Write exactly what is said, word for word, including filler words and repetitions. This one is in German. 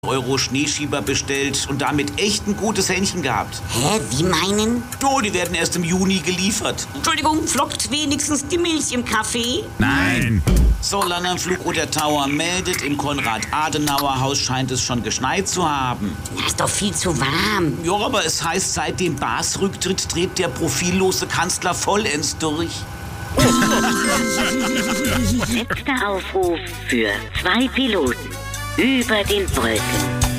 Euro Schneeschieber bestellt und damit echt ein gutes Händchen gehabt. Hä, wie meinen? Oh, die werden erst im Juni geliefert. Entschuldigung, flockt wenigstens die Milch im Kaffee? Nein. So, Landanflug oder Tower meldet, im Konrad-Adenauer-Haus scheint es schon geschneit zu haben. Na, ist doch viel zu warm. Ja, aber es heißt, seit dem Baas-Rücktritt dreht der profillose Kanzler vollends durch. Letzter Aufruf für zwei Piloten über den Wolken.